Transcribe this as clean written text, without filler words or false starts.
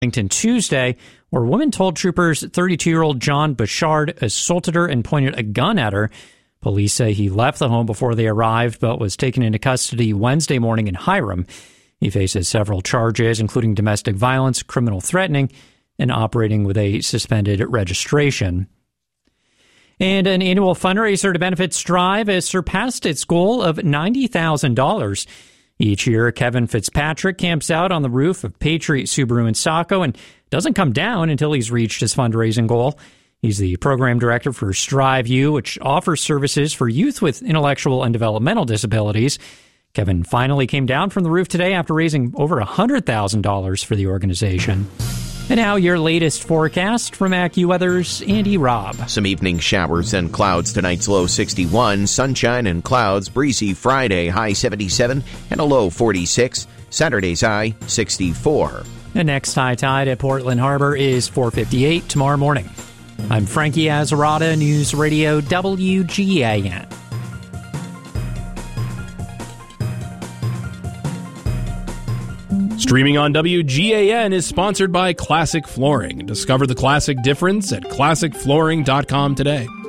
Tuesday, where a woman told troopers 32-year-old John Bouchard assaulted her and pointed a gun at her. Police say he left the home before they arrived, but was taken into custody Wednesday morning in Hiram. He faces several charges, including domestic violence, criminal threatening, and operating with a suspended registration. And an annual fundraiser to benefit Strive has surpassed its goal of $90,000. Each year, Kevin Fitzpatrick camps out on the roof of Patriot Subaru in Saco and doesn't come down until he's reached his fundraising goal. He's the program director for Strive U, which offers services for youth with intellectual and developmental disabilities. Kevin finally came down from the roof today after raising over $100,000 for the organization. And now your latest forecast from AccuWeather's Andy Robb. Some evening showers and clouds. Tonight's low 61. Sunshine and clouds. Breezy Friday, high 77 and a low 46. Saturday's high 64. The next high tide at Portland Harbor is 4:58 tomorrow morning. I'm Frankie Azzarata, News Radio WGAN. Streaming on WGAN is sponsored by Classic Flooring. Discover the classic difference at classicflooring.com today.